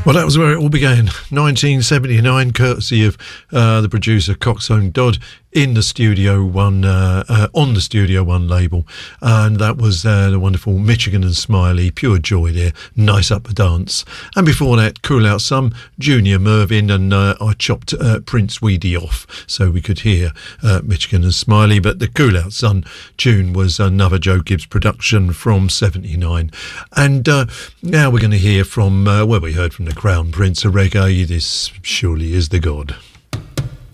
Well, that was where it all began. 1979, courtesy of the producer Coxsone Dodd in the Studio One, on the Studio One label, and that was the wonderful Michigan and Smiley, pure joy there, nice up the dance. And before that, Cool Out Some, Junior Mervyn, and I chopped Prince Weedy off so we could hear Michigan and Smiley. But the Cool Out Some tune was another Joe Gibbs production from '79, and now we're going to hear from we heard from the Crown Prince of Reggae. This surely is the God.